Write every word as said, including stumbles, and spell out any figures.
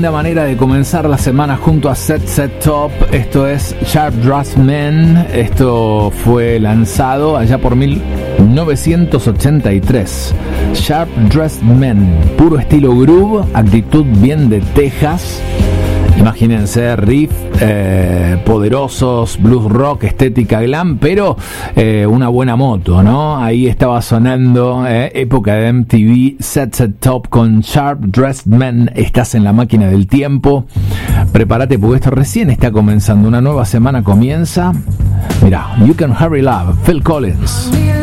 linda manera de comenzar la semana junto a Set Set Top. Esto es Sharp Dressed Men. Esto fue lanzado allá por mil novecientos ochenta y tres. Sharp Dressed Men, puro estilo groove, actitud bien de Texas. Imagínense riff eh, poderosos, blues rock, estética glam, pero eh, una buena moto, ¿no? Ahí estaba sonando eh, época de M T V, Set Set Top con Sharp Dressed Men. Estás en la máquina del tiempo. Prepárate porque esto recién está comenzando. Una nueva semana comienza. Mira, You Can Hurry Love, Phil Collins.